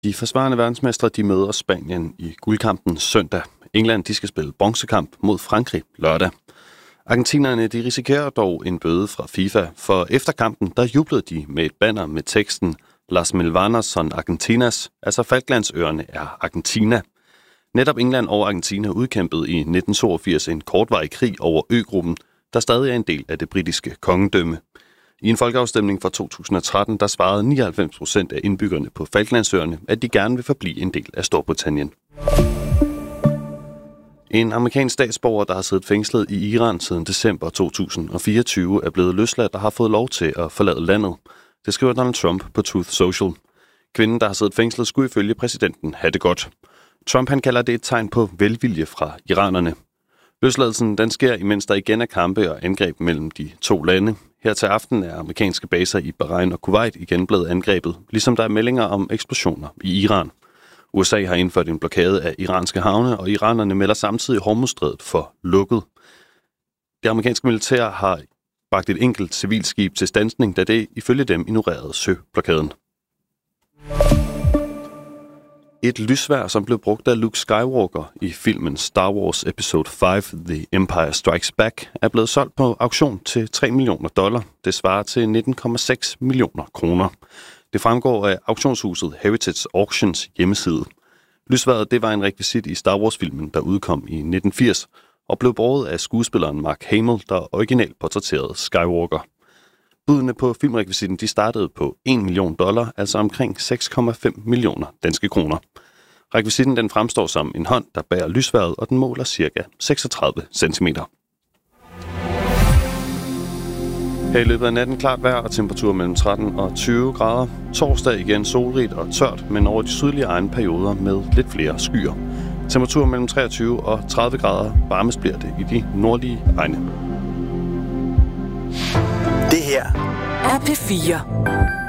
De forsvarende verdensmestre de møder Spanien i guldkampen søndag. England de skal spille bronzekamp mod Frankrig lørdag. Argentinerne de risikerer dog en bøde fra FIFA, for efter kampen der jublede de med et banner med teksten Las Malvinas son Argentinas, altså Falklandsøerne er Argentina. Netop England og Argentina udkæmpede i 1982 en kortvarig krig over øgruppen, der stadig er en del af det britiske kongedømme. I en folkeafstemning fra 2013, der svarede 99% af indbyggerne på Falklandsøerne, at de gerne vil forblive en del af Storbritannien. En amerikansk statsborger, der har siddet fængslet i Iran siden december 2024, er blevet løsladt og har fået lov til at forlade landet. Det skriver Donald Trump på Truth Social. Kvinden, der har siddet fængslet, skulle ifølge præsidenten have det godt. Trump han kalder det et tegn på velvilje fra iranerne. Løsladelsen den sker, imens der igen er kampe og angreb mellem de to lande. Her til aften er amerikanske baser i Bahrain og Kuwait igen blevet angrebet, ligesom der er meldinger om eksplosioner i Iran. USA har indført en blokade af iranske havne, og iranerne melder samtidig Hormuzstrædet for lukket. Det amerikanske militær har bragt et enkelt civilskib til standsning, da det ifølge dem ignorerede søblokaden. Et lysvær, som blev brugt af Luke Skywalker i filmen Star Wars Episode 5, The Empire Strikes Back, er blevet solgt på auktion til $3 millioner. Det svarer til 19,6 millioner kroner. Det fremgår af auktionshuset Heritage Auctions hjemmeside. Lysværet det var en rekvisit i Star Wars-filmen, der udkom i 1980, og blev båret af skuespilleren Mark Hamill, der originalt portrætterede Skywalker. Budene på filmrekvisitten de startede på $1 million, altså omkring 6,5 millioner danske kroner. Rekvisitten den fremstår som en hånd, der bærer lysværet, og den måler ca. 36 cm. Her i løbet af natten klart vejr og temperatur mellem 13 og 20 grader. Torsdag igen solrigt og tørt, men over de sydlige egne perioder med lidt flere skyer. Temperatur mellem 23 og 30 grader. Varmest bliver det i de nordlige egne. Det her er P4.